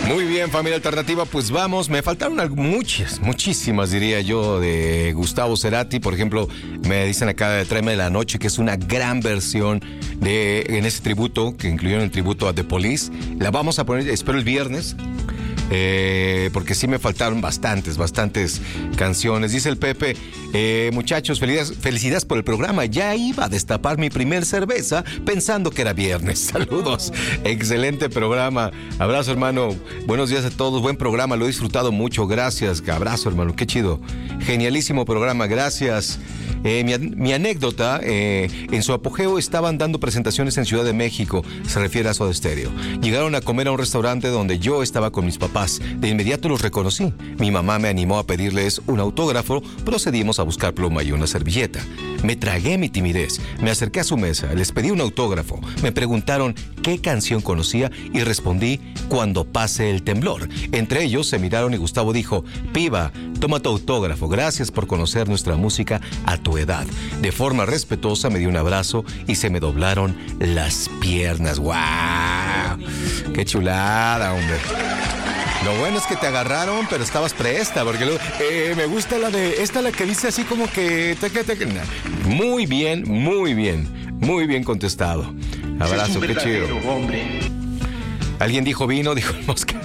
Muy bien, familia alternativa, pues vamos. Me faltaron muchísimas diría yo, de Gustavo Cerati. Por ejemplo, me dicen acá de Tráeme de la Noche, que es una gran versión en ese tributo, que incluyeron el tributo a The Police. La vamos a poner, espero, el viernes. Porque sí me faltaron bastantes canciones. Dice el Pepe, muchachos, felicidades por el programa. Ya iba a destapar mi primer cerveza pensando que era viernes. Saludos, excelente programa. Abrazo, hermano, buenos días a todos. Buen programa, lo he disfrutado mucho. Gracias, abrazo, hermano, qué chido. Genialísimo programa, gracias. Mi anécdota, en su apogeo estaban dando presentaciones en Ciudad de México, se refiere a Soda Stereo. Llegaron a comer a un restaurante donde yo estaba con mis papás. De inmediato los reconocí. Mi mamá me animó a pedirles un autógrafo. Procedimos a buscar pluma y una servilleta. Me tragué mi timidez. Me acerqué a su mesa, les pedí un autógrafo. Me preguntaron qué canción conocía y respondí Cuando pase el temblor. Entre ellos se miraron y Gustavo dijo: Piba, toma tu autógrafo. Gracias por conocer nuestra música a tu edad. De forma respetuosa me dio un abrazo y se me doblaron las piernas. ¡Wow! ¡Qué chulada, hombre! Lo bueno es que te agarraron, pero estabas presta, porque luego, me gusta la que dice así como que... Muy bien contestado. Abrazo, qué chido. Hombre. Alguien dijo vino, dijo el Mosca.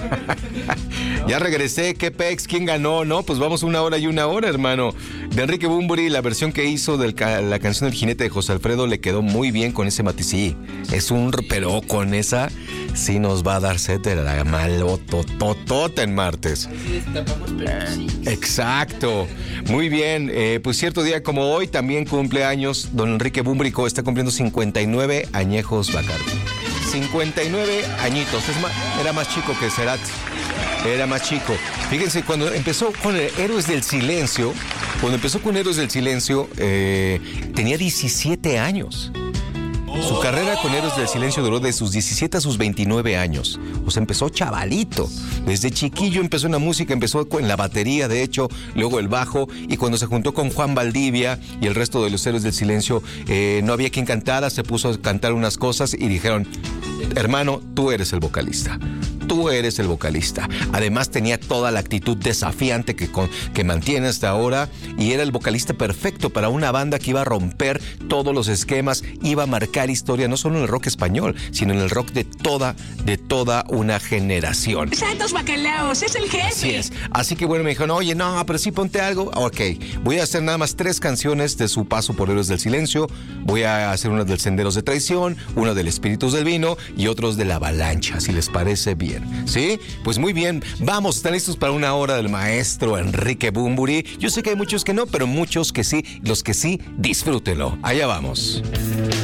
Ya regresé, ¿qué pex? ¿Quién ganó? No, pues vamos 1 hora y 1 hora, hermano. De Enrique Bunbury, la versión que hizo de la canción del Jinete de José Alfredo le quedó muy bien con ese matiz. Sí, pero con esa sí nos va a dar sed de la malototota en martes. Así destapamos, pero sí. Exacto. Muy bien. Pues cierto día como hoy también cumpleaños don Enrique Bunbury, está cumpliendo 59 añejos Bacardi. 59 añitos. Era más chico que Cerati. Era más chico. Fíjense, cuando empezó con Héroes del Silencio, tenía 17 años. Su carrera con Héroes del Silencio duró de sus 17 a sus 29 años. O sea, empezó chavalito. Desde chiquillo empezó en la música, empezó en la batería, de hecho, luego el bajo. Y cuando se juntó con Juan Valdivia y el resto de los Héroes del Silencio, no había quien cantara, se puso a cantar unas cosas y dijeron: hermano, tú eres el vocalista. Además tenía toda la actitud desafiante que mantiene hasta ahora, y era el vocalista perfecto para una banda que iba a romper todos los esquemas, iba a marcar historia no solo en el rock español, sino en el rock de toda una generación. ¡Santos bacalaos! ¡Es el jefe! Así es. Así que bueno, me dijeron: oye, no, pero sí ponte algo. Ok, voy a hacer nada más 3 canciones de su paso por Héroes del Silencio. Voy a hacer una del Senderos de Traición, una del Espíritus del Vino y otros de La Avalancha, si les parece bien. ¿Sí? Pues muy bien. Vamos, ¿están listos para 1 hora del maestro Enrique Bunbury? Yo sé que hay muchos que no, pero muchos que sí. Los que sí, disfrútenlo. Allá vamos.